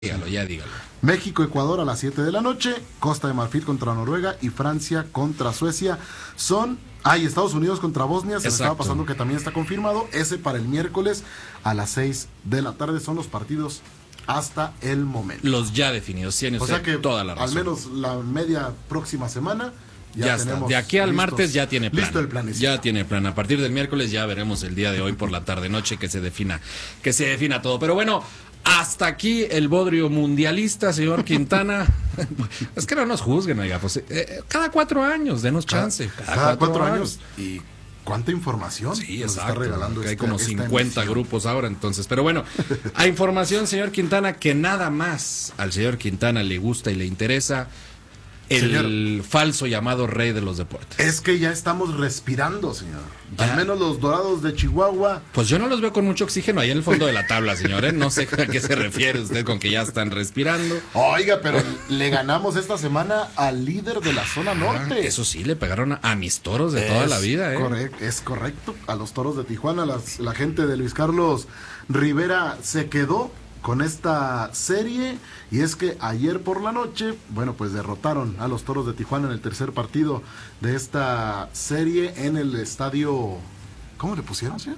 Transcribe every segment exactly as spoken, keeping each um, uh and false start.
Dígalo, ya dígalo. México, Ecuador a las siete de la noche, Costa de Marfil contra Noruega y Francia contra Suecia. Son, hay ah, Estados Unidos contra Bosnia, se me estaba pasando que también está confirmado. Ese para el miércoles a las seis de la tarde son los partidos hasta el momento. Los ya definidos, tiene o usted sea que toda la razón. Al menos la media próxima semana ya, ya tenemos está. De aquí al listos, martes ya tiene plan. Listo el plan. Ya tiene plan. A partir del miércoles ya veremos el día de hoy por la tarde noche que se defina, que se defina todo. Pero bueno, hasta aquí el bodrio mundialista, señor Quintana. Es que no nos juzguen, oiga, pues eh, cada cuatro años, denos chance. Cada, cada, cada cuatro, cuatro años. años y cuánta información sí, nos exacto, está regalando. Que hay esta, como cincuenta grupos ahora, entonces. Pero bueno, a información, señor Quintana, que nada más al señor Quintana le gusta y le interesa. El señor, falso llamado rey de los deportes. Es que ya estamos respirando, señor. ¿Ya? Al menos los Dorados de Chihuahua. Pues yo no los veo con mucho oxígeno ahí en el fondo de la tabla, señor. ¿eh? No sé a qué se refiere usted con que ya están respirando. Oiga, pero le ganamos esta semana al líder de la zona norte. Ah, eso sí, le pegaron a, a mis toros de es toda la vida. ¿eh? Correcto, es correcto. A los Toros de Tijuana, las, la gente de Luis Carlos Rivera se quedó con esta serie, y es que ayer por la noche, bueno, pues derrotaron a los Toros de Tijuana en el tercer partido de esta serie en el estadio, ¿cómo le pusieron, señor?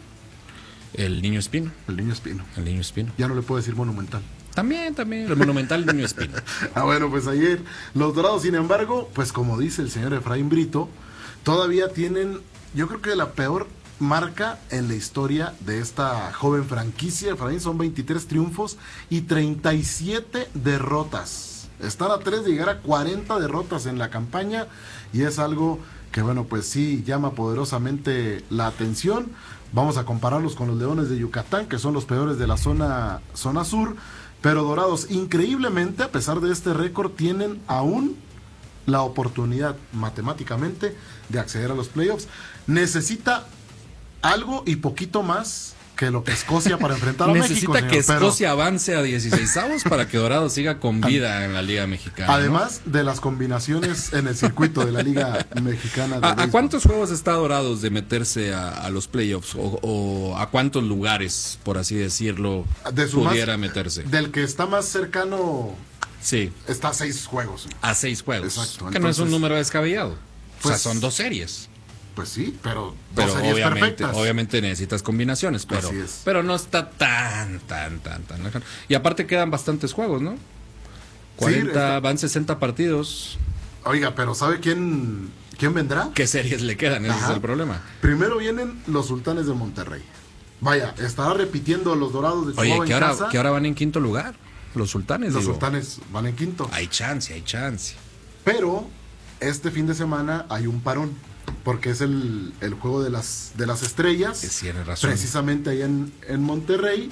El Niño Espino. El Niño Espino. El Niño Espino. Ya no le puedo decir Monumental. También, también, el Monumental Niño Espino. Ah, bueno, pues ayer los Dorados, sin embargo, pues como dice el señor Efraín Brito, todavía tienen, yo creo que la peor marca en la historia de esta joven franquicia. Efraín, son veintitrés triunfos y treinta y siete derrotas. Están a tres de llegar a cuarenta derrotas en la campaña, y es algo que, bueno, pues sí llama poderosamente la atención. Vamos a compararlos con los Leones de Yucatán, que son los peores de la zona, zona sur, pero Dorados, increíblemente, a pesar de este récord, tienen aún la oportunidad matemáticamente de acceder a los playoffs. Necesita algo y poquito más que lo que Escocia para enfrentar a Necesita México. Necesita que Pero Escocia avance a dieciseisavos para que Dorado siga con vida en la Liga Mexicana. Además, ¿no? de las combinaciones en el circuito de la Liga Mexicana. De ¿A, ¿A cuántos juegos está Dorados de meterse a, a los playoffs? O, ¿O a cuántos lugares, por así decirlo, de su pudiera más, meterse? Del que está más cercano, sí, está a seis juegos. A seis juegos. Exacto. Que Entonces, no es un número descabellado. Pues, o sea, son dos series. Pues sí, pero, pero dos series obviamente, perfectas. obviamente necesitas combinaciones, pero, pero no está tan, tan, tan, tan lejano. Y aparte quedan bastantes juegos, ¿no? cuarenta, sí, van sesenta partidos. Oiga, pero ¿sabe quién, quién vendrá? ¿Qué series le quedan? Ese Ajá. es el problema. Primero vienen los Sultanes de Monterrey. Vaya, estará repitiendo los Dorados de Chihuahua. Oye, que ahora, que ahora van en quinto lugar. Los Sultanes. Los digo. Sultanes van en quinto. Hay chance, hay chance. Pero este fin de semana hay un parón, porque es el, el juego de las, de las estrellas. Que tiene razón. Precisamente ahí en, en Monterrey.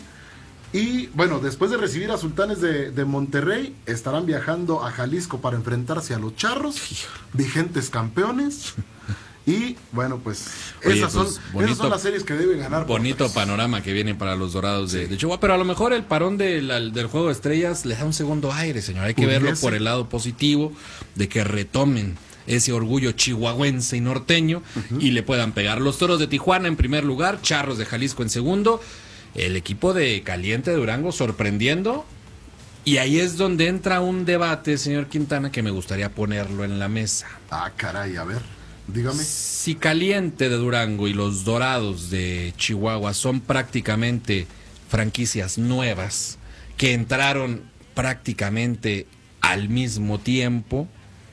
Y bueno, después de recibir a Sultanes de, de Monterrey, estarán viajando a Jalisco para enfrentarse a los Charros, vigentes campeones. Y bueno, pues, Oye, esas, pues son, bonito, esas son las series que deben ganar. Bonito panorama que viene para los Dorados de, sí. de Chihuahua. Pero a lo mejor el parón de la, del juego de estrellas les da un segundo aire, señor. Hay que ¿Pudiese? verlo por el lado positivo de que retomen ese orgullo chihuahuense y norteño, uh-huh. y le puedan pegar. Los Toros de Tijuana en primer lugar, Charros de Jalisco en segundo, el equipo de Caliente de Durango sorprendiendo, y ahí es donde entra un debate, señor Quintana, que me gustaría ponerlo en la mesa. Ah, caray, a ver, dígame. Si Caliente de Durango y los Dorados de Chihuahua son prácticamente franquicias nuevas, que entraron prácticamente al mismo tiempo,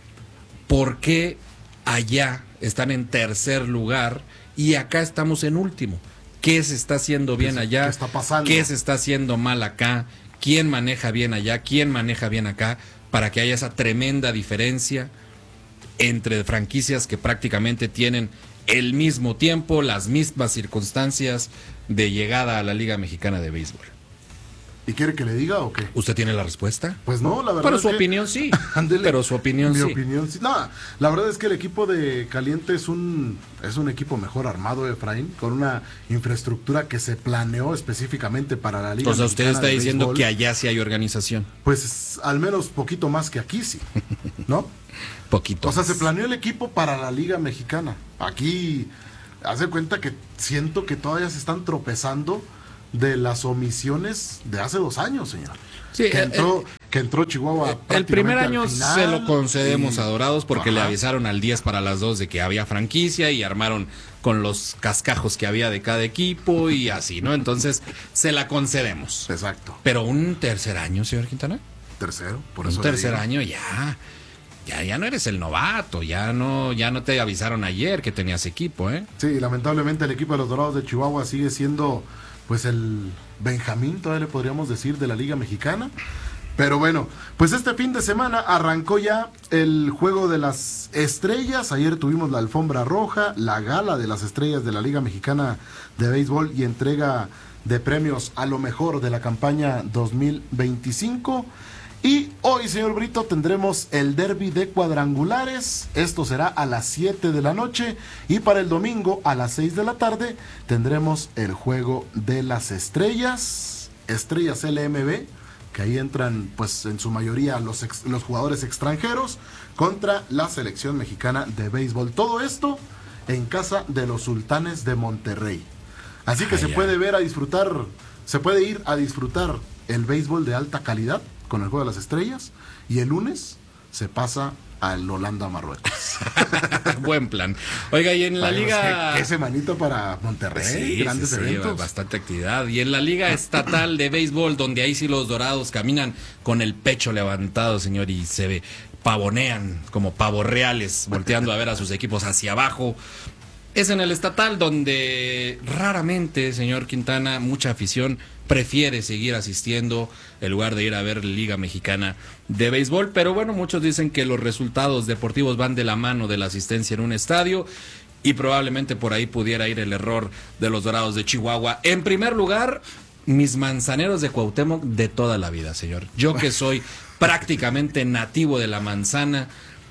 ¿por qué allá están en tercer lugar y acá estamos en último? ¿Qué se está haciendo bien allá? ¿Qué está pasando? ¿Qué se está haciendo mal acá? ¿Quién maneja bien allá? ¿Quién maneja bien acá? Para que haya esa tremenda diferencia entre franquicias que prácticamente tienen el mismo tiempo, las mismas circunstancias de llegada a la Liga Mexicana de Béisbol. ¿Y quiere que le diga o qué? ¿Usted tiene la respuesta? Pues no, la verdad. Pero es su que... opinión sí. Ándele, Pero su opinión mi sí. Mi opinión sí. No, la verdad es que el equipo de Caliente es un es un equipo mejor armado, Efraín, con una infraestructura que se planeó específicamente para la Liga. O sea, usted está diciendo béisbol. que allá sí hay organización. Pues al menos poquito más que aquí sí, ¿no? Poquito. O sea, más. se planeó el equipo para la Liga Mexicana. Aquí, hace cuenta que siento que todavía se están tropezando de las omisiones de hace dos años, señor. Sí, que, entró, el, que entró Chihuahua. El primer año final, se lo concedemos y, a Dorados porque ajá. le avisaron al diez para las dos de que había franquicia y armaron con los cascajos que había de cada equipo y así, ¿no? Entonces, se la concedemos. Exacto. Pero un tercer año, señor Quintana. Tercero, por eso. Un tercer año ya. Ya, ya no eres el novato, ya no, ya no te avisaron ayer que tenías equipo, ¿eh? Sí, lamentablemente el equipo de los Dorados de Chihuahua sigue siendo, pues, el Benjamín, todavía le podríamos decir, de la Liga Mexicana. Pero bueno, pues este fin de semana arrancó ya el Juego de las Estrellas. Ayer tuvimos la alfombra roja, la gala de las estrellas de la Liga Mexicana de Béisbol y entrega de premios a lo mejor de la campaña dos mil veinticinco. Y hoy, señor Brito, tendremos el derbi de cuadrangulares. Esto será a las siete de la noche. Y para el domingo, a las seis de la tarde, tendremos el Juego de las Estrellas. Estrellas L M B, que ahí entran, pues, en su mayoría los, ex, los jugadores extranjeros, contra la selección mexicana de béisbol. Todo esto en casa de los Sultanes de Monterrey. Así que ay, se ay. puede ver a disfrutar, se puede ir a disfrutar el béisbol de alta calidad con el Juego de las Estrellas, y el lunes se pasa al Holanda-Marruecos. Buen plan. Oiga, y en la Ay, liga... ¿Qué, qué semanito para Monterrey? Sí, grandes sí, sí, eventos. Bastante actividad. Y en la liga estatal de béisbol, donde ahí sí los Dorados caminan con el pecho levantado, señor, y se ve, pavonean como pavos reales, volteando a ver a sus equipos hacia abajo. Es en el estatal donde raramente, señor Quintana, mucha afición prefiere seguir asistiendo en lugar de ir a ver Liga Mexicana de Béisbol. Pero bueno, muchos dicen que los resultados deportivos van de la mano de la asistencia en un estadio y probablemente por ahí pudiera ir el error de los Dorados de Chihuahua. En primer lugar, mis manzaneros de Cuauhtémoc de toda la vida, señor. Yo que soy prácticamente nativo de la manzana.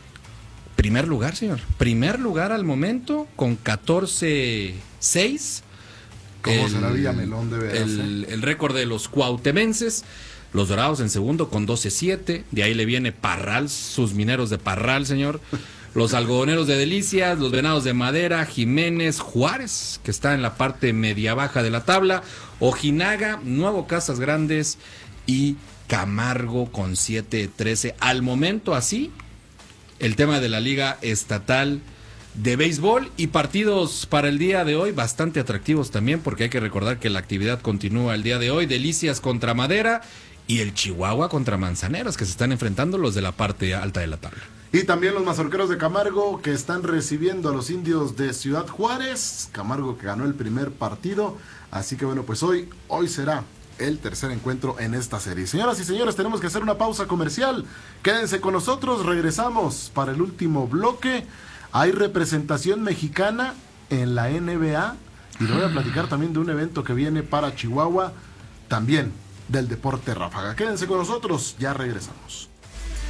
Primer lugar, señor. Primer lugar al momento con catorce seis. ¿Cómo será Villamelón de veras? El, el récord de los cuauhtemenses. Los Dorados en segundo con doce siete. De ahí le viene Parral, sus mineros de Parral, señor. Los algodoneros de Delicias, los Venados de Madera, Jiménez, Juárez, que está en la parte media baja de la tabla. Ojinaga, Nuevo Casas Grandes y Camargo con siete trece. Al momento así, el tema de la Liga Estatal de Béisbol y partidos para el día de hoy bastante atractivos también, porque hay que recordar que la actividad continúa el día de hoy. Delicias contra Madera y el Chihuahua contra Manzaneros, que se están enfrentando los de la parte alta de la tabla. Y también los mazorqueros de Camargo, que están recibiendo a los indios de Ciudad Juárez. Camargo que ganó el primer partido. Así que bueno, pues hoy, hoy será el tercer encuentro en esta serie. Señoras y señores, tenemos que hacer una pausa comercial. Quédense con nosotros, regresamos para el último bloque. Hay representación mexicana en la N B A y le voy a platicar también de un evento que viene para Chihuahua, también del deporte ráfaga. Quédense con nosotros, ya regresamos.